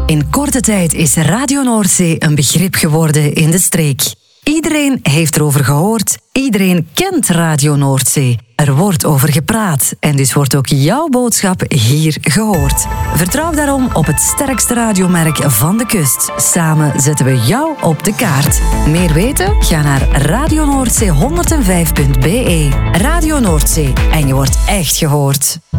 In korte tijd is Radio Noordzee een begrip geworden in de streek. Iedereen heeft erover gehoord, iedereen kent Radio Noordzee. Er wordt over gepraat en dus wordt ook jouw boodschap hier gehoord. Vertrouw daarom op het sterkste radiomerk van de kust. Samen zetten we jou op de kaart. Meer weten? Ga naar radionoordzee105.be. Radio Noordzee en je wordt echt gehoord.